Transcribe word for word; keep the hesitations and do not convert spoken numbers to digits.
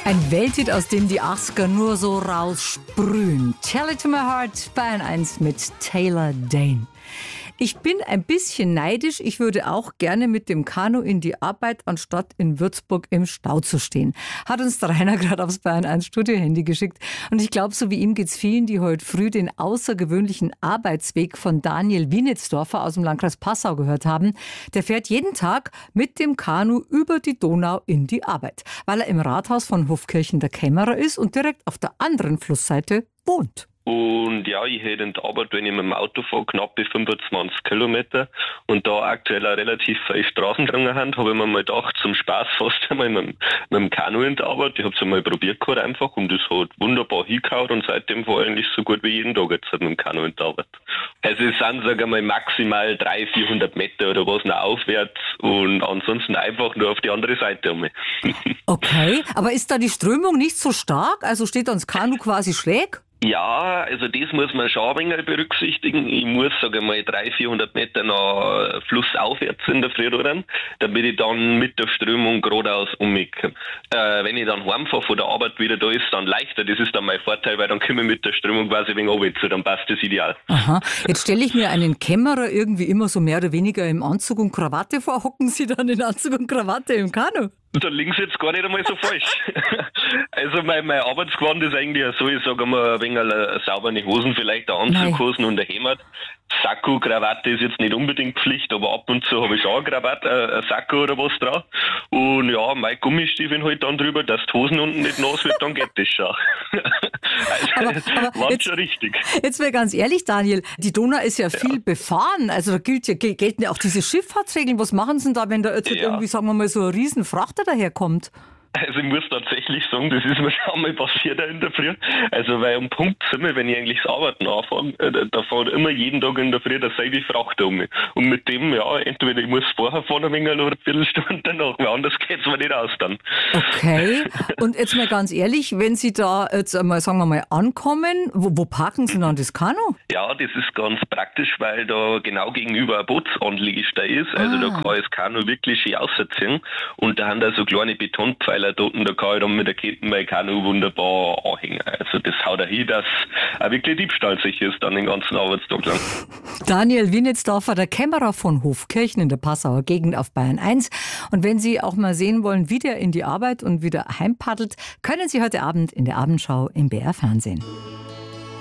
Ein Welthit, aus dem die achtziger nur so raussprühen. Tell It To My Heart, Bayern eins mit Taylor Dayne. Ich bin ein bisschen neidisch. Ich würde auch gerne mit dem Kanu in die Arbeit, anstatt in Würzburg im Stau zu stehen. Hat uns der Rainer gerade aufs Bayern eins Studio-Handy geschickt. Und ich glaube, so wie ihm geht's vielen, die heute früh den außergewöhnlichen Arbeitsweg von Daniel Wienitzdorfer aus dem Landkreis Passau gehört haben. Der fährt jeden Tag mit dem Kanu über die Donau in die Arbeit, weil er im Rathaus von Hofkirchen der Kämmerer ist und direkt auf der anderen Flussseite wohnt. Und ja, ich hätte in der Arbeit, wenn ich mit dem Auto fahre, knappe fünfundzwanzig Kilometer und da aktuell auch relativ viele Straßen dran haben, habe ich mir mal gedacht, zum Spaß fast einmal mit, dem- mit dem Kanu in der Arbeit. Ich habe es einmal probiert gehabt einfach und das hat wunderbar hingehauen und seitdem fahre ich eigentlich so gut wie jeden Tag jetzt mit dem Kanu in der Arbeit. Also es sind, sage ich mal, maximal dreihundert, vierhundert Meter oder was noch aufwärts und ansonsten einfach nur auf die andere Seite einmal. Okay, aber ist da die Strömung nicht so stark? Also steht dann das Kanu quasi schräg? Ja, also das muss man schon ein wenig berücksichtigen. Ich muss, sage ich mal, dreihundert, vierhundert Meter nach flussaufwärts in der Früh ran, damit ich dann mit der Strömung geradeaus umkomme. Äh, wenn ich dann heimfahre von der Arbeit wieder, da ist es dann leichter. Das ist dann mein Vorteil, weil dann komme ich mit der Strömung quasi ein wenig runter, dann passt das ideal. Aha, jetzt stelle ich mir einen Kämmerer irgendwie immer so mehr oder weniger im Anzug und Krawatte vor. Hocken Sie dann in Anzug und Krawatte im Kanu? Da liegen sie jetzt gar nicht einmal so falsch. Also mein, mein Arbeitsgewand ist eigentlich so, ich sage mal, ein wenig eine saubere Hosen, vielleicht eine Anzughosen und ein Hemd. Sakko, Krawatte ist jetzt nicht unbedingt Pflicht, aber ab und zu habe ich schon eine Krawatte, äh, ein Sakko oder was drauf. Und ja, mein Gummistiefeln halt dann drüber, dass die Hosen unten nicht nass wird, dann geht das schon. Also, Aber, aber war jetzt, schon richtig. jetzt mal ganz ehrlich, Daniel, die Donau ist ja viel befahren. Also da gilt ja, gel- gelten ja auch diese Schifffahrtsregeln. Was machen Sie denn da, wenn da jetzt Ja. irgendwie, sagen wir mal, so ein Riesenfrachter daherkommt? Also ich muss tatsächlich sagen, das ist mir schon mal passiert in der Früh. Also weil um Punkt sind wir, wenn ich eigentlich das Arbeiten anfange, äh, da da fährt immer jeden Tag in der Früh derselbe Frachter um mich. Und mit dem, ja, entweder ich muss vorher fahren ein wenig oder eine Viertelstunde danach, weil anders geht's mir nicht aus dann. Okay. Und jetzt mal ganz ehrlich, wenn Sie da jetzt einmal, sagen wir mal, ankommen, wo, wo parken Sie dann das Kanu? Ja, das ist ganz praktisch, weil da genau gegenüber ein Bootsanlegestelle ist. Also Ah. da kann ich das Kanu wirklich schön rausziehen. Und da haben da so kleine Betonpfeiler dort und da kann ich dann mit der Kette mein Kanu wunderbar anhängen. Also das haut er hin, dass auch wirklich diebstahlsicher ist dann den ganzen Arbeitstag lang. Daniel Wienitzdorfer, der Kämmerer von Hofkirchen in der Passauer Gegend auf Bayern eins. Und wenn Sie auch mal sehen wollen, wie der in die Arbeit und wieder heimpaddelt, können Sie heute Abend in der Abendschau im B R Fernsehen.